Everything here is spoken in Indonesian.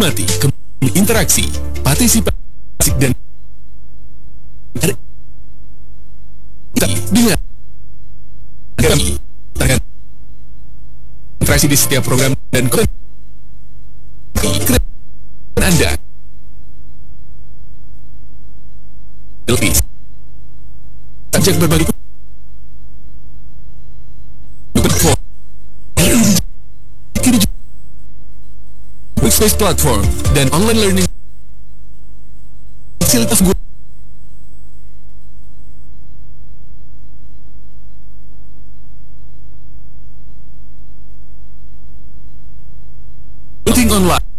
menikmati interaksi, partisipasi, dan dengan kami interaksi di setiap program dan konten Anda lebih ajak berbagi Workspace platform dan online learning fasilitas guru online